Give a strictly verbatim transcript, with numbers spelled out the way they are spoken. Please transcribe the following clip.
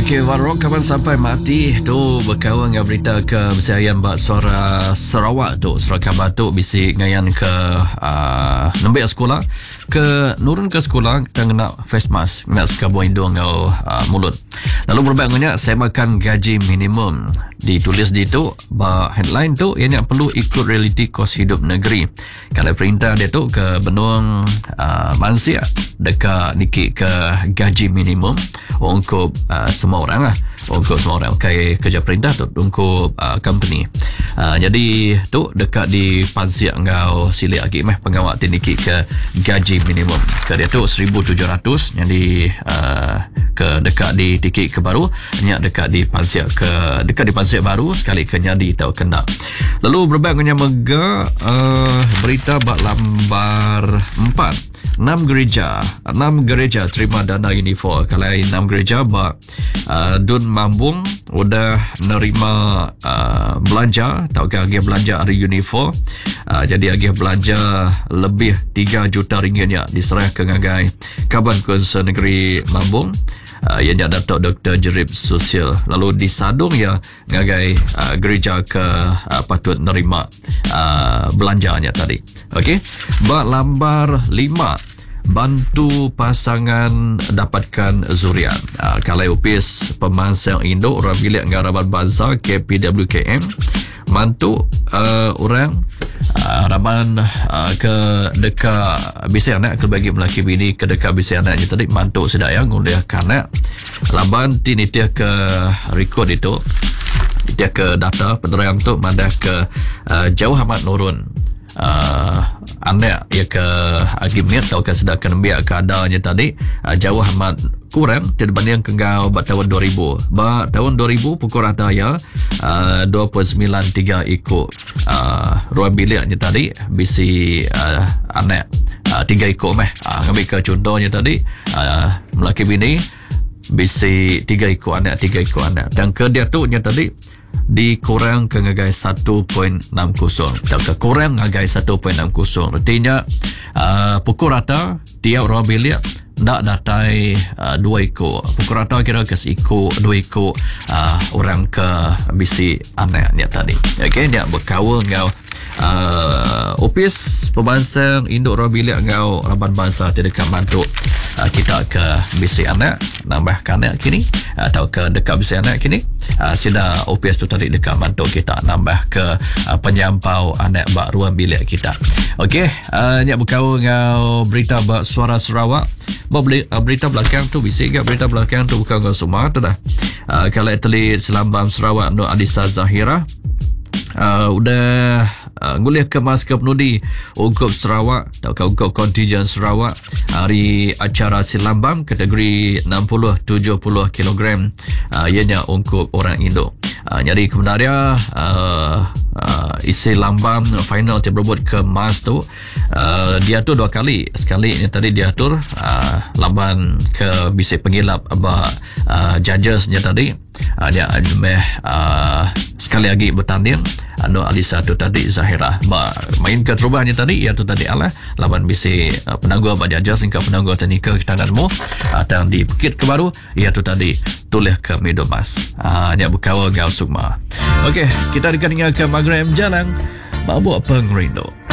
Okey, warok kapan sampai mati tu berkawan dengan berita ke bersiayan bak suara Sarawak tu. Sarawak Batuk bisik ngayan ke uh, lembik sekolah ke nurun ke sekolah kita kena face mask, kena sekabur hidung atau uh, mulut. Lalu berbagainya saya makan gaji minimum. Ditulis di tu bak headline tu ianya perlu ikut realiti kos hidup negeri. Kalau perintah dia tu ke benung uh, manusia dekat nikik ke gaji minimum untuk uh, semua orang lah, untuk semua orang okay, kerja perintah tu untuk uh, company. Uh, jadi tu dekat di pansiak ngau silik lagi meh pengawal tiniki ke gaji minimum ke dia tu seribu tujuh ratus. Jadi uh, ke dekat di tikik ke baru nyak dekat di pansiak ke dekat di pansiak baru sekali ke nyadi tau kena. Lalu berbagainya mega uh, berita bak lambar empat. Enam gereja Enam gereja terima dana unifor. Kalau enam gereja bak uh, Dun Mambung udah nerima uh, belanja atau agih belanja hari unifor. uh, Jadi agih belanja lebih tiga juta ringgitnya diserah ke ngagai Kaban Konsen Negeri Mambung. Uh, yang dia Datuk Doktor Jerib Sosial. Lalu disadung ya ngagai uh, gereja ke uh, patut nerima uh, belanjanya tadi. Okey, bak lambar lima. Bantu pasangan dapatkan zuriat. Uh, kalau upis pemansang Indo orang bilik ngarabat bazar K P W K M mantu uh, orang uh, raban uh, ke dekat bisai anak ke bagi melaki bini ke dekat bisai anaknya tadi mantu sedaya nguliah kanak laban tini dia ke record itu dia ke data penerang tu madah ke uh, jauh amat nurun uh, anak ya ke agimnya atau ke sedangkan biak keadaannya tadi uh, jauh amat kurang dibanding kengau bat tahun dua ribu. Ba tahun dua ribu pukul rata ya uh, dua puluh sembilan tiga ikut uh, ruang biliknya tadi bisi uh, anak uh, tiga ikut meh uh, ngambil ke contohnya tadi uh, melaki bini bisi tiga ikut anak tiga ikut anak dan ke dia tu nya tadi dikurang ke ngagai satu perpuluhan enam kosong atau ke kurang ngagai satu perpuluhan enam kosong. Artinya uh, pukul rata tiap ruang bilik nak datai uh, dua ikut pukul rata kira ke ikut dua ikut uh, orang ke bisi anaknya tadi. Okey, dia berkawal ngau uh, opis pembansang induk orang bilik ngau raban bangsa tidak bantu uh, kita ke bisi anak nambahkan anak kini atau ke dekat bisi anak kini uh, sida opis tu tadi dekat bantu kita nambah ke uh, penyampau anak bak ruang bilik kita. Okey, uh, nyak berkawal ngau berita bak suara Sarawak. Berita belakang tu bisik ke berita belakang tu bukan kau semua tu dah. Uh, kalau atlet selambam Sarawak Nur Alisa Zahira uh, udah uh, nguliah kemas ke penudi Ungkup Sarawak atau Ungkup Kontijen Sarawak hari acara silambam kategori enam puluh tujuh puluh kilogram uh, ianya Ungkup orang Indo. Uh, jadi kebenarannya uh, uh, isi lambam final terberebut ke emas tu uh, diatur dua kali. Sekali yang tadi diatur uh, lamban ke bisik pengilap abah uh, judgesnya tadi uh, dia meh uh, sekali lagi bertanding anu uh, Alisa tu tadi Zahira ba, main ke terubahnya tadi iaitu tadi ala laban bisik uh, penangguh abah judges hingga penangguh teknikal ke tanganmu uh, dan di Bukit Kebaru iaitu tadi tulih ke Medomas uh, dia berkawal gau sukma. Okey, kita dekat dengan ke Maghrib Jalan bawa pengrindu.